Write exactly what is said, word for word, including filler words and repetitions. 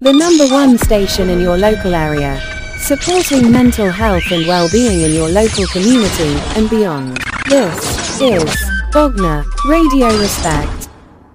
the number one station in your local area, supporting mental health and well-being in your local community and beyond. This is Bogner Radio Respect.